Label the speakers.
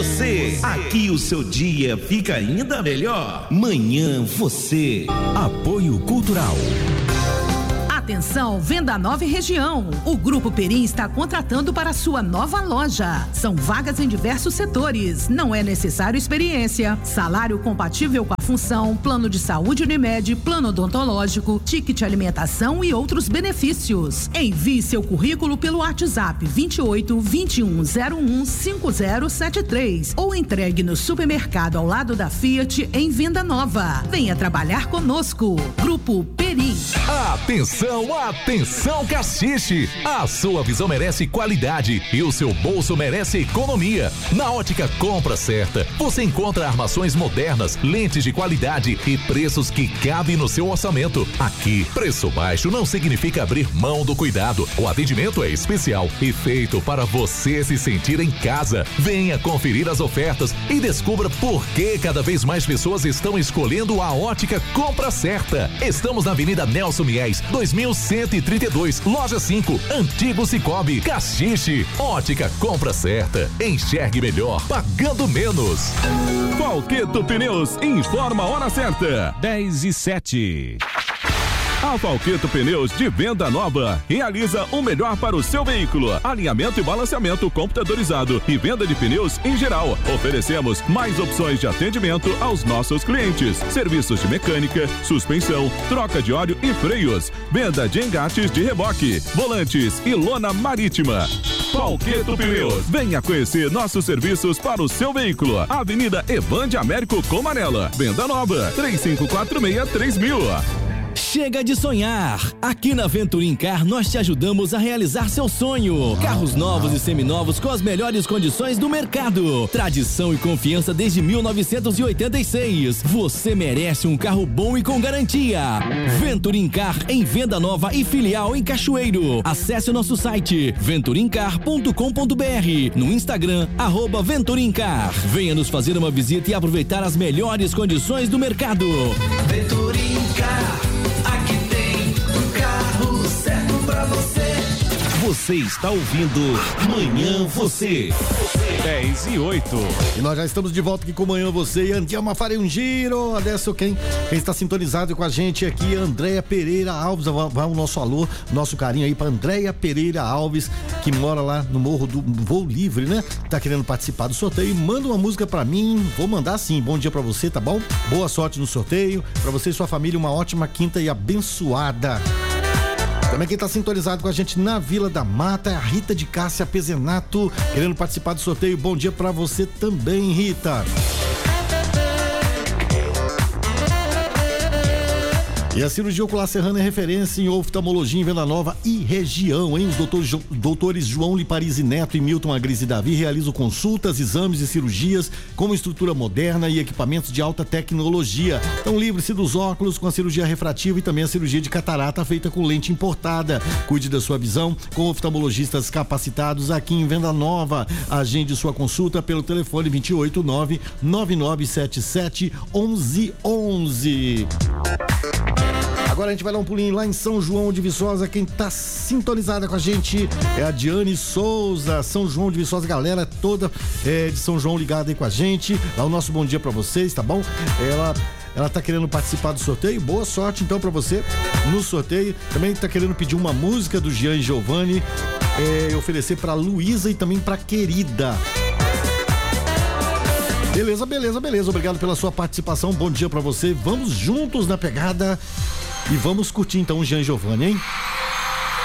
Speaker 1: Você. Aqui o seu dia fica ainda melhor. Manhã Você.
Speaker 2: Apoio Cultural.
Speaker 3: Atenção, Venda Nova e região. O Grupo Perim está contratando para sua nova loja. São vagas em diversos setores. Não é necessário experiência. Salário compatível com a função, plano de saúde Unimed, plano odontológico, ticket alimentação e outros benefícios. Envie seu currículo pelo WhatsApp 28 2101 5073 ou entregue no supermercado ao lado da Fiat em Venda Nova. Venha trabalhar conosco. Grupo Perim.
Speaker 2: Atenção, Caxixe! A sua visão merece qualidade e o seu bolso merece economia. Na Ótica Compra Certa, você encontra armações modernas, lentes de qualidade e preços que cabem no seu orçamento. Aqui, preço baixo não significa abrir mão do cuidado. O atendimento é especial e feito para você se sentir em casa. Venha conferir as ofertas e descubra por que cada vez mais pessoas estão escolhendo a Ótica Compra Certa. Estamos na Avenida Nelson Mies, 2132, Loja 5, Antigo Cicobi, Caxixe. Ótica Compra Certa. Enxergue melhor, pagando menos.
Speaker 4: Falqueto Pneus informa a hora certa. 10:07. A Falqueto Pneus de Venda Nova realiza o melhor para o seu veículo: alinhamento e balanceamento computadorizado e venda de pneus em geral. Oferecemos mais opções de atendimento aos nossos clientes: serviços de mecânica, suspensão, troca de óleo e freios, venda de engates de reboque, volantes e lona marítima. Falqueto Pneus, venha conhecer nossos serviços para o seu veículo. Avenida Evande Américo Comarela, Venda Nova, 3546-3000.
Speaker 5: Chega de sonhar! Aqui na Venturim Car nós te ajudamos a realizar seu sonho. Carros novos e seminovos com as melhores condições do mercado. Tradição e confiança desde 1986. Você merece um carro bom e com garantia. Venturim Car em Venda Nova e filial em Cachoeiro. Acesse o nosso site venturimcar.com.br, no Instagram @VenturimCar. Venha nos fazer uma visita e aproveitar as melhores condições do mercado.
Speaker 1: Venturim Car. Aqui tem o carro certo pra você. Você está ouvindo Manhã Você.
Speaker 4: 10:08.
Speaker 6: E nós já estamos de volta aqui com Manhã Você. E andiamo farei um giro. Adesso quem está sintonizado com a gente aqui, Andréia Pereira Alves. Vai o nosso alô, nosso carinho aí pra Andréia Pereira Alves, que mora lá no Morro do Voo Livre, né? Tá querendo participar do sorteio. Manda uma música pra mim. Vou mandar sim. Bom dia pra você, tá bom? Boa sorte no sorteio. Pra você e sua família, uma ótima quinta e abençoada. Também quem está sintonizado com a gente na Vila da Mata é a Rita de Cássia Pezenato, querendo participar do sorteio. Bom dia para você também, Rita. E a cirurgia ocular serrana é referência em oftalmologia em Venda Nova e região, hein? Os doutores João Liparizi Neto e Milton Agrizi Davi realizam consultas, exames e cirurgias com estrutura moderna e equipamentos de alta tecnologia. Então livre-se dos óculos com a cirurgia refrativa e também a cirurgia de catarata feita com lente importada. Cuide da sua visão com oftalmologistas capacitados aqui em Venda Nova. Agende sua consulta pelo telefone 289-9977-1111. Agora a gente vai dar um pulinho lá em São João de Viçosa. Quem tá sintonizada com a gente é a Diane Souza. São João de Viçosa, galera toda de São João ligada aí com a gente. Dá o nosso bom dia pra vocês, tá bom? Ela tá querendo participar do sorteio. Boa sorte então pra você no sorteio. Também tá querendo pedir uma música do Jean e Giovanni, oferecer pra Luísa e também pra Querida. Beleza. Obrigado pela sua participação. Bom dia pra você. Vamos juntos na pegada e vamos curtir então o Jean e Giovanni, hein?